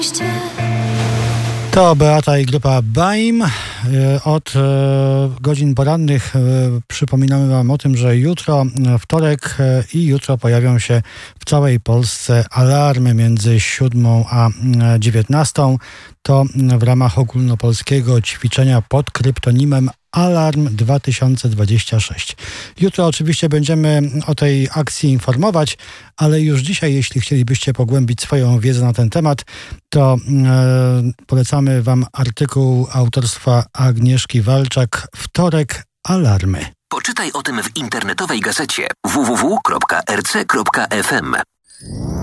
To Beata i grupa BAIM. Od godzin porannych przypominamy Wam o tym, że jutro, wtorek i jutro pojawią się w całej Polsce alarmy między 7 a 19. To w ramach ogólnopolskiego ćwiczenia pod kryptonimem Alarm 2026. Jutro oczywiście będziemy o tej akcji informować, ale już dzisiaj, jeśli chcielibyście pogłębić swoją wiedzę na ten temat, to polecamy Wam artykuł autorstwa Agnieszki Walczak „Wtorek alarmy”. Poczytaj o tym w internetowej gazecie www.rc.fm.